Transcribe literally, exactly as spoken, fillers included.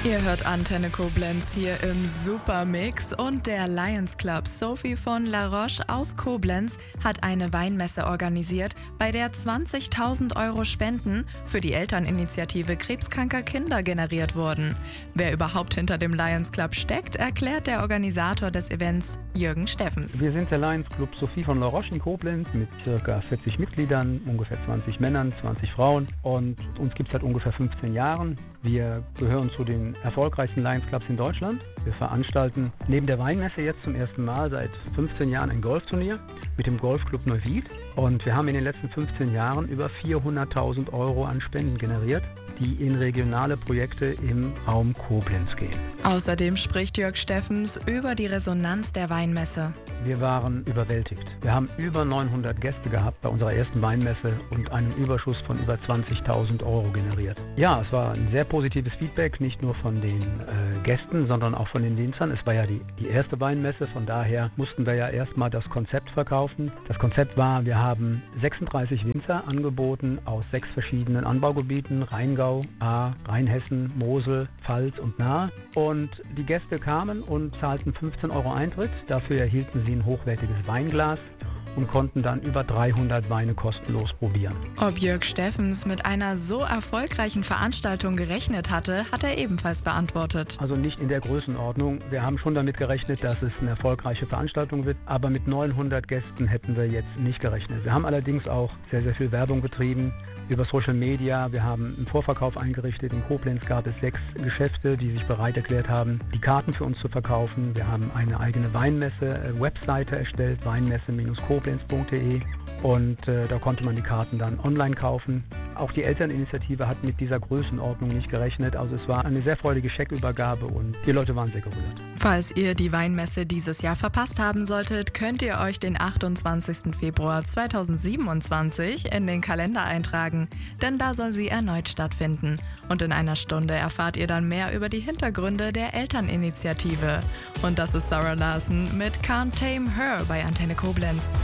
Ihr hört Antenne Koblenz hier im Supermix und der Lions Club Sophie von La Roche aus Koblenz hat eine Weinmesse organisiert, bei der zwanzigtausend Euro Spenden für die Elterninitiative krebskranker Kinder generiert wurden. Wer überhaupt hinter dem Lions Club steckt, erklärt der Organisator des Events, Jürgen Steffens. Wir sind der Lions Club Sophie von La Roche in Koblenz mit ca. vierzig Mitgliedern, ungefähr zwanzig Männern, zwanzig Frauen, und uns gibt es seit ungefähr fünfzehn Jahren. Wir gehören zu den erfolgreichsten Lions Clubs in Deutschland. Wir veranstalten neben der Weinmesse jetzt zum ersten Mal seit fünfzehn Jahren ein Golfturnier mit dem Golfclub Neuwied, und wir haben in den letzten fünfzehn Jahren über vierhunderttausend Euro an Spenden generiert, die in regionale Projekte im Raum Koblenz gehen. Außerdem spricht Jörg Steffens über die Resonanz der Weinmesse. Wir waren überwältigt. Wir haben über neunhundert Gäste gehabt bei unserer ersten Weinmesse und einen Überschuss von über zwanzigtausend Euro generiert. Ja, es war ein sehr positives Feedback, nicht nur von den äh, Gästen, sondern auch von den Winzern. Es war ja die, die erste Weinmesse, von daher mussten wir ja erstmal das Konzept verkaufen. Das Konzept war, wir haben sechsunddreißig Winzer angeboten aus sechs verschiedenen Anbaugebieten: Rheingau, Ahr, Rheinhessen, Mosel, Pfalz und Nahe. Und die Gäste kamen und zahlten fünfzehn Euro Eintritt. Dafür erhielten sie ein hochwertiges Weinglas und konnten dann über dreihundert Weine kostenlos probieren. Ob Jörg Steffens mit einer so erfolgreichen Veranstaltung gerechnet hatte, hat er ebenfalls beantwortet. Also nicht in der Größenordnung. Wir haben schon damit gerechnet, dass es eine erfolgreiche Veranstaltung wird, aber mit neunhundert Gästen hätten wir jetzt nicht gerechnet. Wir haben allerdings auch sehr, sehr viel Werbung betrieben über Social Media. Wir haben einen Vorverkauf eingerichtet. In Koblenz gab es sechs Geschäfte, die sich bereit erklärt haben, die Karten für uns zu verkaufen. Wir haben eine eigene Weinmesse-Webseite erstellt, weinmesse Koblenz punkt de, und äh, da konnte man die Karten dann online kaufen. Auch die Elterninitiative hat mit dieser Größenordnung nicht gerechnet, also es war eine sehr freudige Scheckübergabe und die Leute waren sehr gerührt. Falls ihr die Weinmesse dieses Jahr verpasst haben solltet, könnt ihr euch den achtundzwanzigsten Februar zweitausendsiebenundzwanzig in den Kalender eintragen, denn da soll sie erneut stattfinden. Und in einer Stunde erfahrt ihr dann mehr über die Hintergründe der Elterninitiative. Und das ist Sarah Larson mit Can't Tame Her bei Antenne Koblenz.